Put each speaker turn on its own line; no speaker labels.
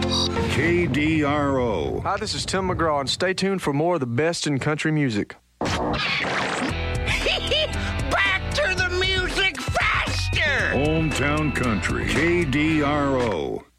KDRO.
Hi, this is Tim McGraw, and stay tuned for more of the best in country music.
Back to the music faster!
Hometown Country. KDRO.